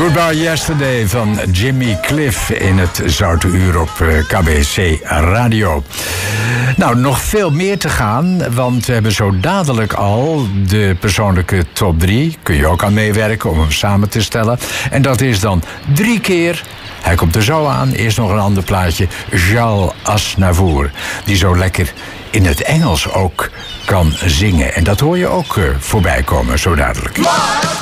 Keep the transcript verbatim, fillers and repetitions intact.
Goodbye Yesterday van Jimmy Cliff in het Zoute Uur op K B C Radio. Nou, nog veel meer te gaan, want we hebben zo dadelijk al de persoonlijke top drie. Kun je ook aan meewerken om hem samen te stellen. En dat is dan drie keer... Hij komt er zo aan. Eerst nog een ander plaatje. Charles Aznavour. Die zo lekker in het Engels ook kan zingen. En dat hoor je ook uh, voorbij komen, zo dadelijk.